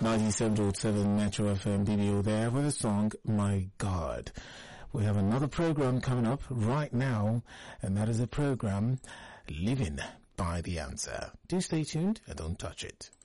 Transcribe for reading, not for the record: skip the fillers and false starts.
97.7 Metro FM BBO there with the song My God. We have another program coming up right now, and that is a program Living by the Answer. Do stay tuned and don't touch it.